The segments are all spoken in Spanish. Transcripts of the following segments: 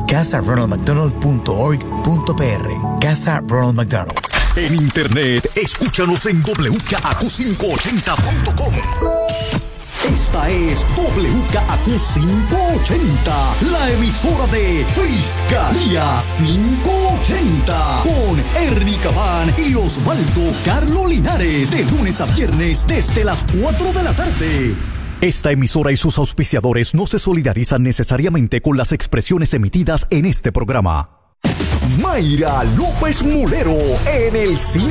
casaronaldmcdonald.org.pr. Casa Ronald McDonald. En internet, escúchanos en WKAQ580.com. Esta es WKAQ580, la emisora de Fiscalía 580, con Ernie Cabán y Osvaldo Carlo Linares, de lunes a viernes desde las 4 de la tarde. Esta emisora y sus auspiciadores no se solidarizan necesariamente con las expresiones emitidas en este programa. Mayra López Mulero en el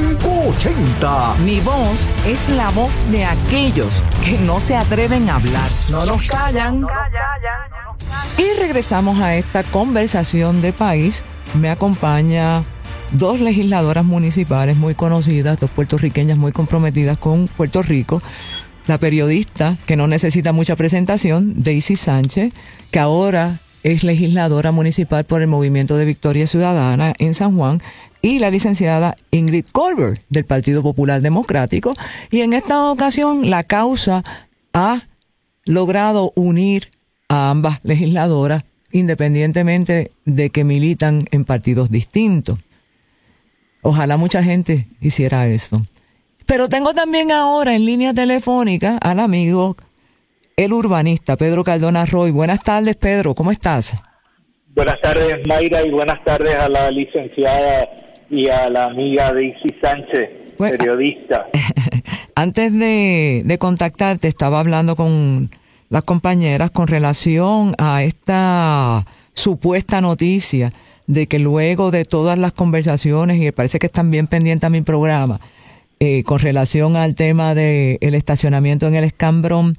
580. Mi voz es la voz de aquellos que no se atreven a hablar. No nos callan. Y regresamos a esta conversación de país. Me acompaña dos legisladoras municipales muy conocidas, dos puertorriqueñas muy comprometidas con Puerto Rico. La periodista, que no necesita mucha presentación, Daisy Sánchez, que ahora es legisladora municipal por el Movimiento de Victoria Ciudadana en San Juan, y la licenciada Ingrid Colbert, del Partido Popular Democrático. Y en esta ocasión la causa ha logrado unir a ambas legisladoras, independientemente de que militan en partidos distintos. Ojalá mucha gente hiciera eso. Pero tengo también ahora en línea telefónica al amigo, el urbanista Pedro Cardona Roy. Buenas tardes, Pedro, ¿cómo estás? Buenas tardes, Mayra, y buenas tardes a la licenciada y a la amiga Daisy Sánchez, periodista. Antes de contactarte, estaba hablando con las compañeras con relación a esta supuesta noticia de que luego de todas las conversaciones, y parece que están bien pendientes a mi programa, con relación al tema del estacionamiento en el Escambrón,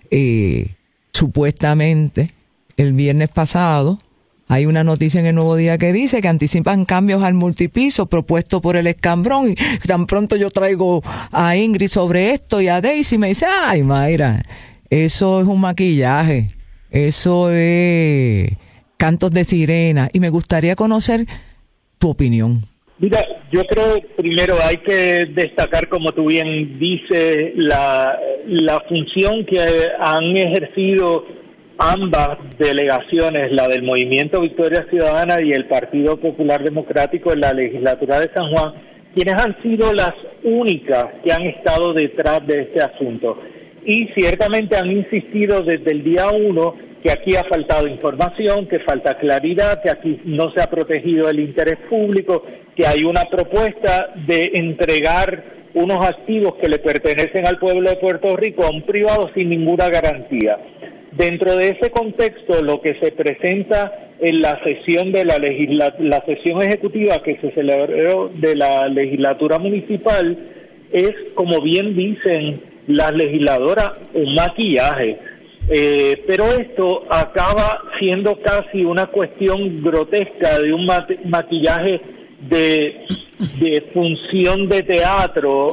supuestamente el viernes pasado hay una noticia en el Nuevo Día que dice que anticipan cambios al multipiso propuesto por el Escambrón, y tan pronto yo traigo a Ingrid sobre esto y a Daisy me dice, ay Mayra, eso es un maquillaje, eso es cantos de sirena, y me gustaría conocer tu opinión. Mira, yo creo primero hay que destacar, como tú bien dices, la función que han ejercido ambas delegaciones, la del Movimiento Victoria Ciudadana y el Partido Popular Democrático en la legislatura de San Juan, quienes han sido las únicas que han estado detrás de este asunto. Y ciertamente han insistido desde el día 1 que aquí ha faltado información, que falta claridad, que aquí no se ha protegido el interés público, que hay una propuesta de entregar unos activos que le pertenecen al pueblo de Puerto Rico a un privado sin ninguna garantía. Dentro de ese contexto, lo que se presenta en la sesión de la sesión ejecutiva que se celebró de la legislatura municipal es, como bien dicen las legisladoras, un maquillaje. Pero esto acaba siendo casi una cuestión grotesca de un maquillaje de función de teatro,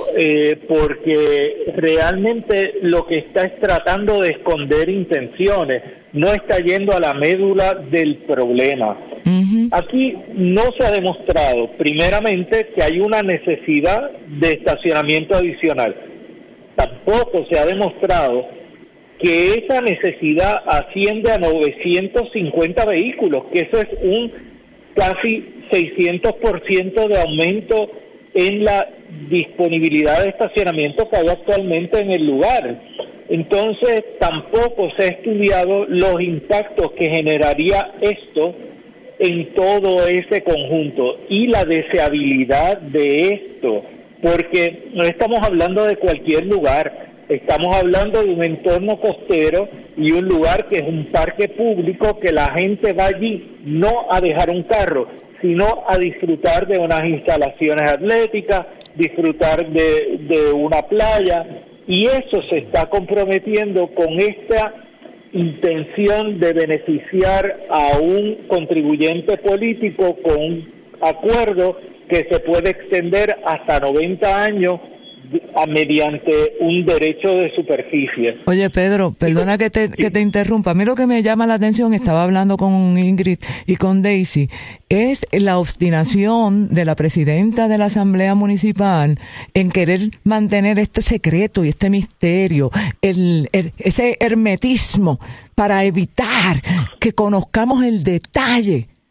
porque realmente lo que está es tratando de esconder intenciones, no está yendo a la médula del problema. Aquí no se ha demostrado, primeramente, que hay una necesidad de estacionamiento adicional. Tampoco se ha demostrado que esa necesidad asciende a 950 vehículos, que eso es un casi 600% de aumento en la disponibilidad de estacionamiento que hay actualmente en el lugar. Entonces, tampoco se ha estudiado los impactos que generaría esto en todo ese conjunto y la deseabilidad de esto, porque no estamos hablando de cualquier lugar. Estamos hablando de un entorno costero y un lugar que es un parque público, que la gente va allí no a dejar un carro, sino a disfrutar de unas instalaciones atléticas, disfrutar de una playa, y eso se está comprometiendo con esta intención de beneficiar a un contribuyente político con un acuerdo que se puede extender hasta 90 años mediante un derecho de superficie. Oye, Pedro, perdona que te interrumpa. A mí lo que me llama la atención, estaba hablando con Ingrid y con Daisy, es la obstinación de la presidenta de la Asamblea Municipal en querer mantener este secreto y este misterio, ese hermetismo, para evitar que conozcamos el detalle